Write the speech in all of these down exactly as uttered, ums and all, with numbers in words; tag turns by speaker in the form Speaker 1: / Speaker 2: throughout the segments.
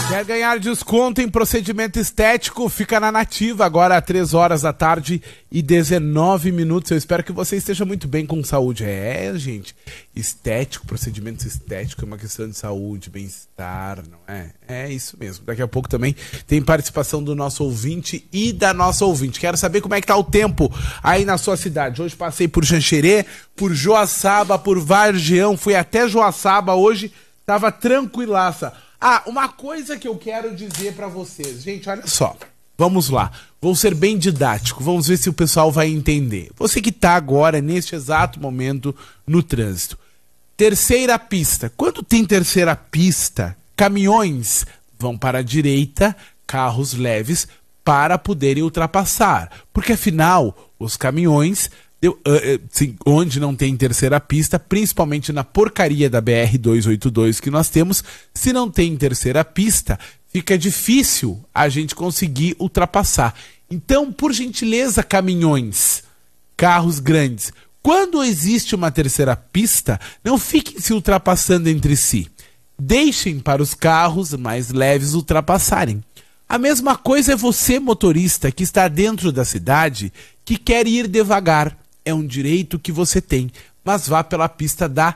Speaker 1: Quer ganhar desconto em procedimento estético? Fica na Nativa agora às três horas da tarde e dezenove minutos. Eu espero que você esteja muito bem com saúde. É, gente, estético, procedimento estético é uma questão de saúde, bem-estar, não é? É isso mesmo. Daqui a pouco também tem participação do nosso ouvinte e da nossa ouvinte. Quero saber como é que tá o tempo aí na sua cidade. Hoje passei por Xanxerê, por Joaçaba, por Vargião, fui até Joaçaba hoje, tava tranquilaça. Ah, uma coisa que eu quero dizer pra vocês. Gente, olha só. Vamos lá. Vou ser bem didático. Vamos ver se o pessoal vai entender. Você que tá agora, neste exato momento, no trânsito. Terceira pista. Quando tem terceira pista, caminhões vão para a direita, carros leves para poderem ultrapassar. Porque, afinal, os caminhões... Eu, uh, uh, sim, onde não tem terceira pista, principalmente na porcaria da B R duzentos e oitenta e dois que nós temos, se não tem terceira pista, fica difícil a gente conseguir ultrapassar. Então, por gentileza, caminhões, carros grandes, quando existe uma terceira pista, não fiquem se ultrapassando entre si. Deixem para os carros mais leves ultrapassarem. A mesma coisa é você, motorista, que está dentro da cidade, que quer ir devagar. É um direito que você tem, mas vá pela pista da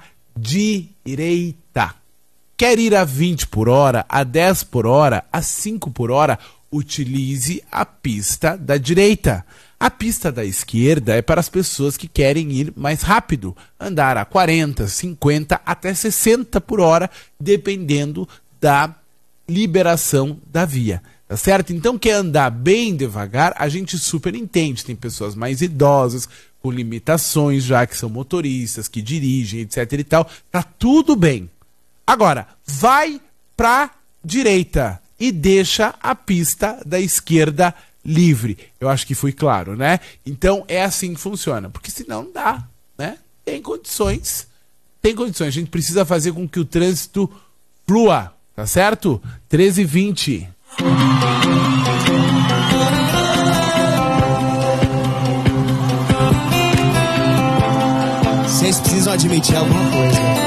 Speaker 1: direita. Quer ir a vinte por hora, a dez por hora, a cinco por hora? Utilize a pista da direita. A pista da esquerda é para as pessoas que querem ir mais rápido, andar a quarenta, cinquenta até sessenta por hora, dependendo da liberação da via. Tá certo? Então, quer andar bem devagar, a gente super entende. Tem pessoas mais idosas, com limitações, já que são motoristas, que dirigem, etc e tal. Tá tudo bem. Agora, vai pra direita e deixa a pista da esquerda livre. Eu acho que fui claro, né? Então, é assim que funciona. Porque senão não dá, né? Tem condições. Tem condições. A gente precisa fazer com que o trânsito flua, tá certo? treze e vinte.
Speaker 2: Vocês precisam admitir alguma coisa.